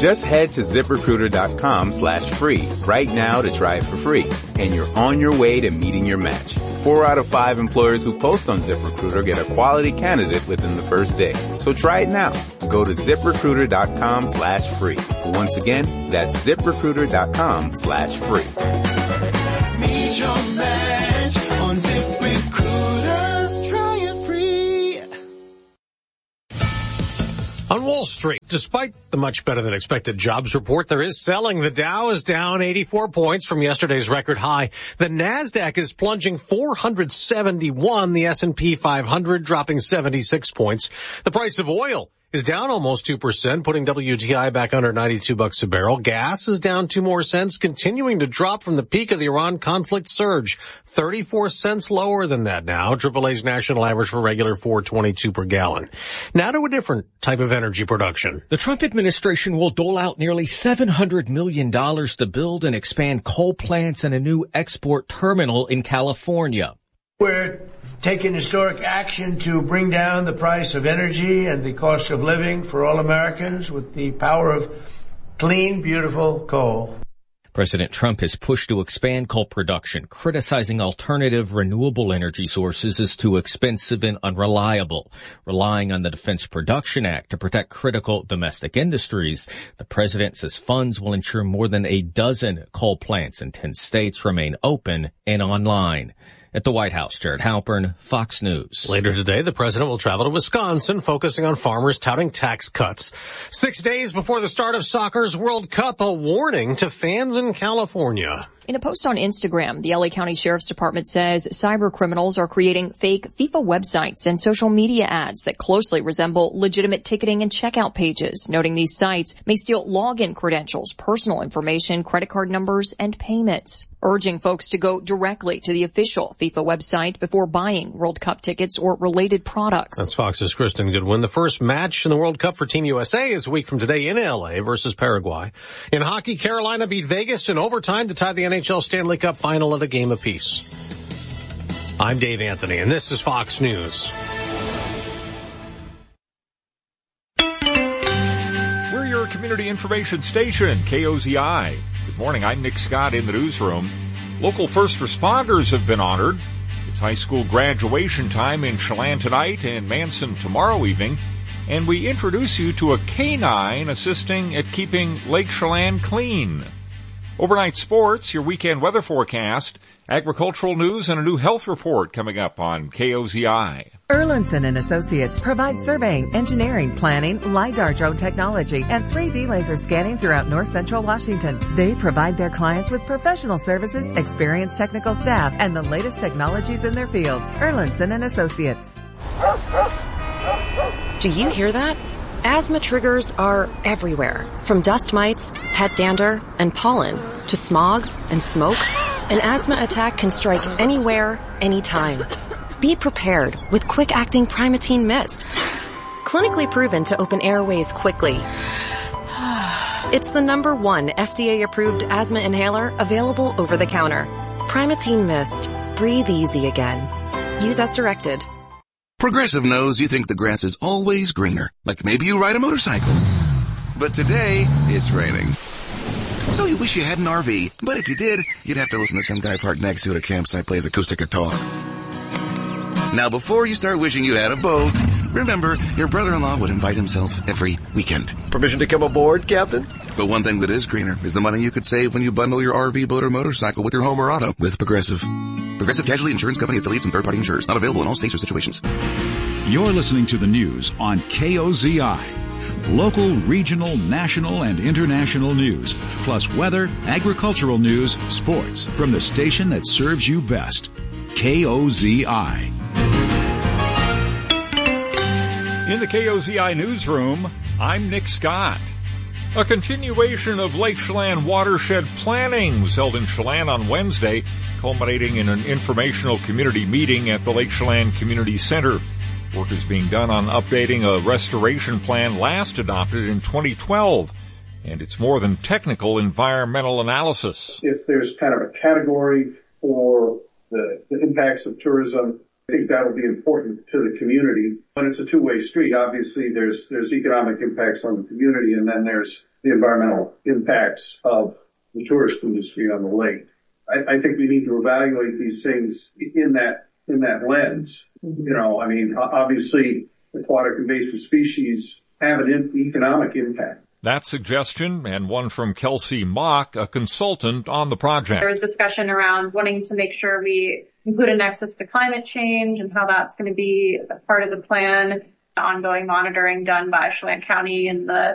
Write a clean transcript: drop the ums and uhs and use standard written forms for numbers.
Just head to ZipRecruiter.com/free right now to try it for free. And you're on your way to meeting your match. 4 out of 5 employers who post on ZipRecruiter get a quality candidate within the first day. So try it now. Go to ZipRecruiter.com/free. Once again, that's ZipRecruiter.com/free. Meet your match on ZipRecruiter. Try it free. On Wall Street, despite the much better than expected jobs report, there is selling. The Dow is down 84 points from yesterday's record high. The Nasdaq is plunging 471. The S&P 500 dropping 76 points. The price of oil is down almost 2%, putting WTI back under $92 a barrel. Gas is down 2 more cents, continuing to drop from the peak of the Iran conflict surge. 34 cents lower than that now. AAA's national average for regular $4.22 per gallon. Now to a different type of energy production. The Trump administration will dole out nearly $700 million to build and expand coal plants and a new export terminal in California. We're taking historic action to bring down the price of energy and the cost of living for all Americans with the power of clean, beautiful coal. President Trump has pushed to expand coal production, criticizing alternative renewable energy sources as too expensive and unreliable. Relying on the Defense Production Act to protect critical domestic industries, the president says funds will ensure more than a dozen coal plants in 10 states remain open and online. At the White House, Jared Halpern, Fox News. Later today, the president will travel to Wisconsin, focusing on farmers touting tax cuts. 6 days before the start of soccer's World Cup, a warning to fans in California. In a post on Instagram, the LA County Sheriff's Department says cyber criminals are creating fake FIFA websites and social media ads that closely resemble legitimate ticketing and checkout pages, noting these sites may steal login credentials, personal information, credit card numbers, and payments. Urging folks to go directly to the official FIFA website before buying World Cup tickets or related products. That's Fox's Kristen Goodwin. The first match in the World Cup for Team USA is a week from today in LA versus Paraguay. In hockey, Carolina beat Vegas in overtime to tie the NHL Stanley Cup final at a game apiece. I'm Dave Anthony, and this is Fox News. We're your community information station, KOZI. Good morning, I'm Nick Scott in the newsroom. Local first responders have been honored. It's high school graduation time in Chelan tonight and Manson tomorrow evening. And we introduce you to a canine assisting at keeping Lake Chelan clean. Overnight sports, your weekend weather forecast, agricultural news, and a new health report coming up on KOZI. Erlinson & Associates provide surveying, engineering, planning, LiDAR drone technology, and 3D laser scanning throughout north central Washington. They provide their clients with professional services, experienced technical staff, and the latest technologies in their fields. Erlinson & Associates. Do you hear that? Asthma triggers are everywhere, from dust mites, head dander, and pollen, to smog and smoke. An asthma attack can strike anywhere, anytime. Be prepared with quick-acting Primatene Mist. Clinically proven to open airways quickly. It's the #1 FDA-approved asthma inhaler available over the counter. Primatene Mist. Breathe easy again. Use as directed. Progressive knows you think the grass is always greener, like maybe you ride a motorcycle. But today, it's raining. So you wish you had an RV, but if you did, you'd have to listen to some guy parked next to you at a campsite plays acoustic guitar. Now before you start wishing you had a boat, remember, your brother-in-law would invite himself every weekend. Permission to come aboard, Captain? But one thing that is greener is the money you could save when you bundle your RV, boat, or motorcycle with your home or auto with Progressive. Progressive Casualty Insurance Company affiliates and third-party insurers. Not available in all states or situations. You're listening to the news on KOZI. Local, regional, national, and international news, plus weather, agricultural news, sports, from the station that serves you best. KOZI. In the KOZI newsroom, I'm Nick Scott. A continuation of Lake Chelan watershed planning was held in Chelan on Wednesday, culminating in an informational community meeting at the Lake Chelan Community Center. Work is being done on updating a restoration plan last adopted in 2012, and it's more than technical environmental analysis. If there's kind of a category for the impacts of tourism, I think that'll be important to the community. When it's a two-way street, obviously there's economic impacts on the community, and then there's the environmental impacts of the tourist industry on the lake. I think we need to evaluate these things in that lens. You know, I mean, obviously aquatic invasive species have an economic impact. That suggestion, and one from Kelsey Mock, a consultant on the project. There was discussion around wanting to make sure we include a nexus to climate change and how that's going to be a part of the plan. Ongoing monitoring done by Chelan County and the